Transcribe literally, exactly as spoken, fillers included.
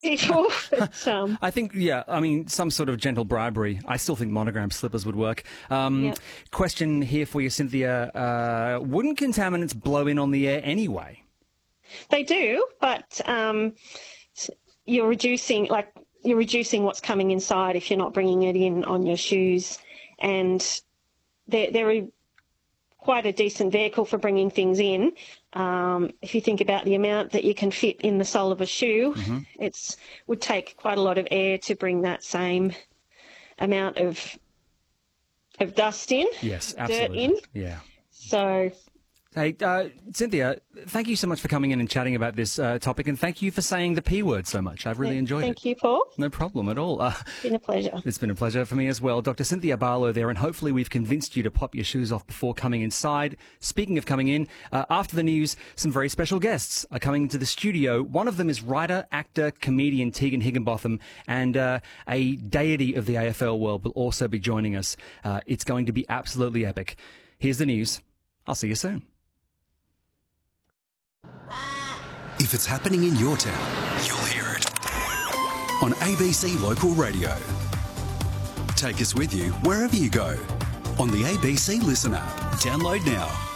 but, um, I think, yeah, I mean, some sort of gentle bribery. I still think monogram slippers would work. Um, yeah. Question here for you, Cynthia. Uh, wouldn't contaminants blow in on the air anyway? They do, but um, you're reducing, like, you're reducing what's coming inside if you're not bringing it in on your shoes. And they're, they're a, quite a decent vehicle for bringing things in. Um, if you think about the amount that you can fit in the sole of a shoe, mm-hmm. it's would take quite a lot of air to bring that same amount of of dust in. Yes, Dirt absolutely. in. Yeah. So. Hey, uh, Cynthia, thank you so much for coming in and chatting about this uh, topic, and thank you for saying the P word so much. I've really enjoyed thank it. Thank you, Paul. No problem at all. Uh, it's been a pleasure. It's been a pleasure for me as well. Doctor Cynthia Barlow there, and hopefully we've convinced you to pop your shoes off before coming inside. Speaking of coming in, uh, after the news, some very special guests are coming to the studio. One of them is writer, actor, comedian Tegan Higginbotham, and uh, a deity of the A F L world will also be joining us. Uh, it's going to be absolutely epic. Here's the news. I'll see you soon. If it's happening in your town, you'll hear it on A B C Local Radio. Take us with you wherever you go on the A B C Listen app. Download now.